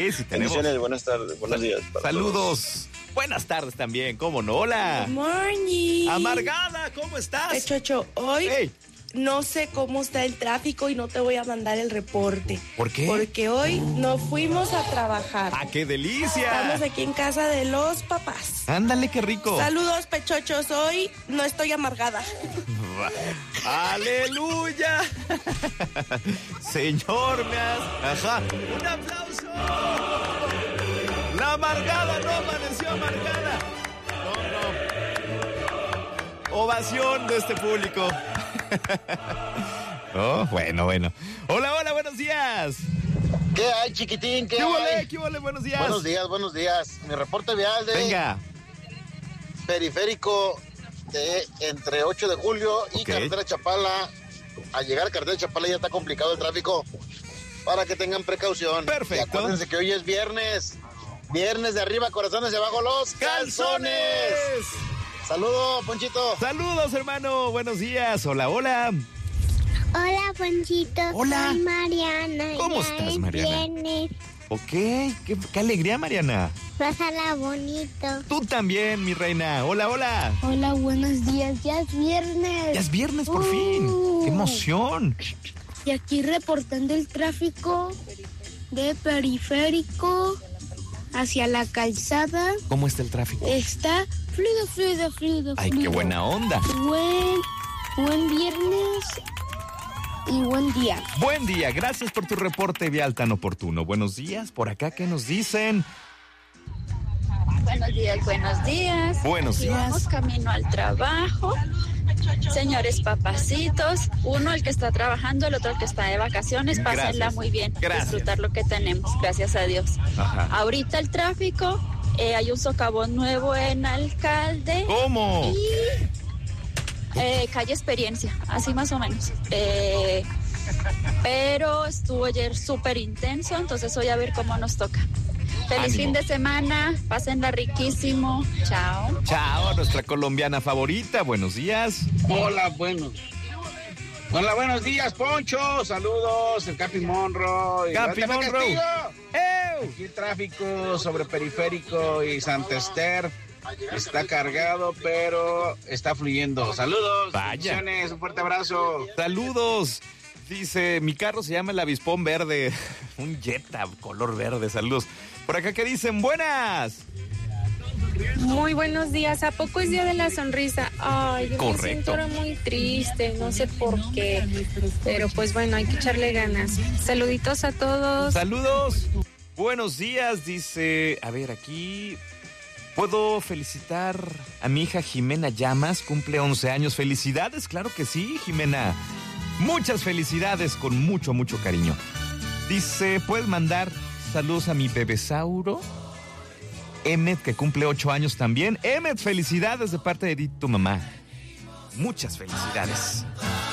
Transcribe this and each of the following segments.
Sí, tenemos. Bendiciones, buenas tardes, buenos días. Saludos. Buenas tardes también, ¿cómo no? Hola. Good morning. Amargada, ¿cómo estás? Chocho, hoy Hey. no sé cómo está el tráfico y no te voy a mandar el reporte. ¿Por qué? Porque hoy no fuimos a trabajar. ¡Ah, qué delicia! Estamos aquí en casa de los papás. Ándale, qué rico. Saludos, pechochos. Hoy no estoy amargada. ¡Aleluya! Señor, Ajá. ¡Un aplauso! La amargada no amaneció amargada. No. Ovación de este público. Oh, bueno. Hola, buenos días. ¿Qué hay, chiquitín? ¿Qué hay? ¿Qué huele? Buenos días. Buenos días. Mi reporte vial de Venga. Periférico de entre 8 de julio y Ok. Carretera Chapala. Al llegar a Carretera Chapala ya está complicado el tráfico. Para que tengan precaución. Perfecto. Y acuérdense que hoy es viernes. Viernes de arriba, corazones de abajo, los calzones. Saludos, Ponchito. Saludos, hermano. Buenos días. Hola. Hola, Ponchito. Hola. Soy Mariana. ¿Cómo Ya estás, es Mariana? viernes. Ok. Qué alegría, Mariana. Pásala bonito. Tú también, mi reina. Hola. Hola, buenos días. Ya es viernes. Ya es viernes por fin. ¡Qué emoción! Y aquí reportando el tráfico de Periférico hacia la calzada. ¿Cómo está el tráfico? Está fluido. Ay, qué buena onda. Buen viernes y buen día. Buen día. Gracias por tu reporte vial tan oportuno. Buenos días. Por acá, ¿qué nos dicen? Buenos días. Buenos Aquí días. Vamos camino al trabajo. Señores papacitos, uno el que está trabajando, el otro el que está de vacaciones, pásenla Gracias. muy bien, Gracias. disfrutar lo que tenemos, gracias a Dios. Ajá. Ahorita el tráfico, hay un socavón nuevo en Alcalde ¿Cómo? y calle Experiencia, así más o menos. Pero estuvo ayer súper intenso, entonces hoy a ver cómo nos toca. Feliz Ánimo. fin de semana, pásenla riquísimo, chao. Chao, a nuestra colombiana favorita. Buenos días. Hola, buenos días, Poncho. Saludos, el Capi Monroe. Capi Monroe. Aquí el tráfico sobre Periférico y Santa Esther está cargado, pero está fluyendo. Saludos. Vaya. Bendiciones, un fuerte abrazo. Saludos. Dice, mi carro se llama el Avispón Verde. Un Jetta color verde. Saludos. Por acá, ¿qué dicen? Buenas. Muy buenos días. ¿A poco es Día de la Sonrisa? Ay, yo me Correcto. siento ahora muy triste, no sé por qué. Pero pues bueno, hay que echarle ganas. Saluditos a todos. Saludos. Buenos días, dice. A ver, aquí. ¿Puedo felicitar a mi hija Jimena Llamas? Cumple 11 años. Felicidades, claro que sí, Jimena. Muchas felicidades, con mucho cariño. Dice, ¿puedes mandar saludos a mi bebesauro? Emmet, que cumple 8 años también. Emmet, felicidades de parte de tu mamá. Muchas felicidades.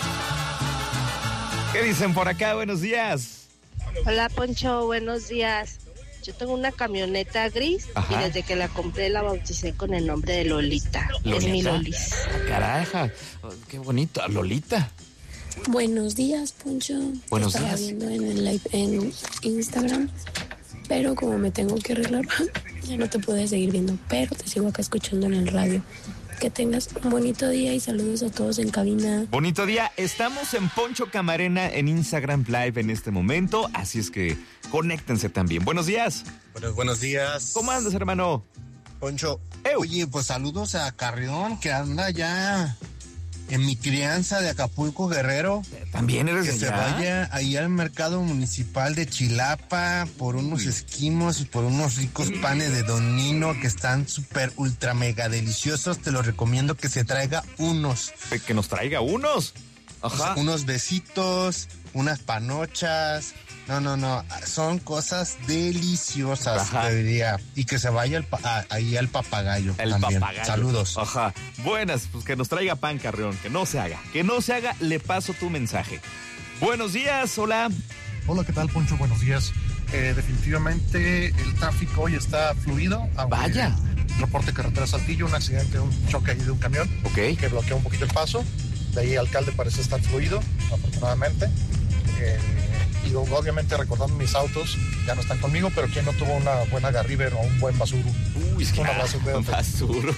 ¿Qué dicen por acá? Buenos días. Hola, Poncho, buenos días. Yo tengo una camioneta gris. Ajá. Y desde que la compré la bauticé con el nombre de Lolita. Es mi ¿Lolita? Lolis. Caraja, qué bonito, Lolita. Buenos días, Poncho. Buenos Estaba días. viendo en el live en Instagram, pero como me tengo que arreglar, ya no te pude seguir viendo, pero te sigo acá escuchando en el radio. Que tengas un bonito día y saludos a todos en cabina. Bonito día. Estamos en Poncho Camarena en Instagram Live en este momento, así es que conéctense también. Buenos días. Buenos días. ¿Cómo andas, hermano? Poncho. Oye, pues saludos a Carrión, que anda ya en mi crianza de Acapulco, Guerrero. ¿También eres que de se allá? vaya ahí al mercado municipal de Chilapa por unos esquimos y por unos ricos panes de Don Nino que están súper ultra mega deliciosos. Te lo recomiendo que se traiga unos. Que nos traiga unos. Ajá. Unos besitos, unas panochas. No, son cosas deliciosas, Ajá. te diría. Y que se vaya ahí al papagayo. El también. papagayo. Saludos. Ajá. Buenas, pues que nos traiga pan, Carrión, que no se haga. Le paso tu mensaje. Buenos días, hola. Hola, ¿qué tal, Poncho? Buenos días. Definitivamente el tráfico hoy está fluido. Vaya. Reporte carretera Saltillo, un accidente, un choque ahí de un camión. Ok. Que bloquea un poquito el paso. De ahí Alcalde parece estar fluido, afortunadamente. y obviamente recordando mis autos, ya no están conmigo, pero ¿quién no tuvo una buena Garriver o un buen Basuru? Uy, un abrazo, cuídate. Basuru.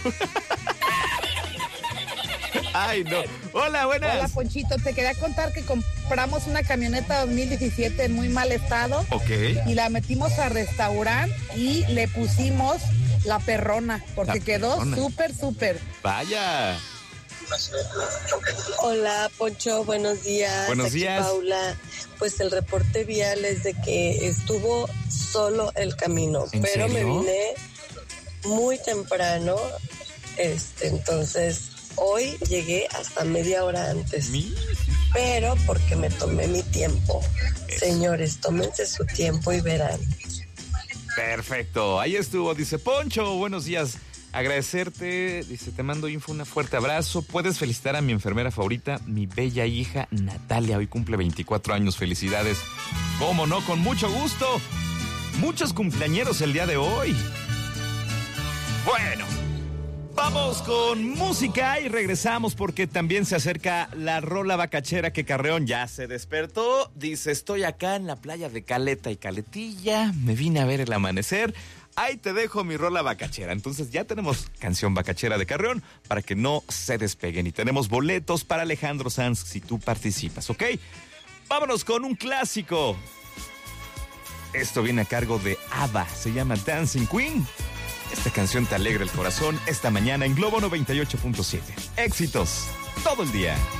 Ay, no. Hola, buenas. Hola, Ponchito. Te quería contar que compramos una camioneta 2017 en muy mal estado. Ok. Y la metimos a restaurar y le pusimos La Perrona, porque quedó súper. Vaya. Hola, Poncho, buenos días. Buenos Aquí días. Paula. Pues el reporte vial es de que estuvo solo el camino, pero serio? me vine muy temprano, entonces hoy llegué hasta media hora antes. Pero porque me tomé mi tiempo. Señores, tómense su tiempo y verán. Perfecto, ahí estuvo, dice Poncho, buenos días, agradecerte, dice, te mando info, un fuerte abrazo, puedes felicitar a mi enfermera favorita, mi bella hija Natalia, hoy cumple 24 años, felicidades, cómo no, con mucho gusto, muchos cumpleañeros el día de hoy. Bueno, vamos con música y regresamos porque también se acerca la rola bacachera que Carreón ya se despertó. Dice, estoy acá en la playa de Caleta y Caletilla, me vine a ver el amanecer. Ahí te dejo mi rola bacachera. Entonces ya tenemos canción bacachera de Carreón para que no se despeguen. Y tenemos boletos para Alejandro Sanz si tú participas, ¿ok? Vámonos con un clásico. Esto viene a cargo de ABBA, se llama Dancing Queen. Esta canción te alegra el corazón esta mañana en Globo 98.7. Éxitos todo el día.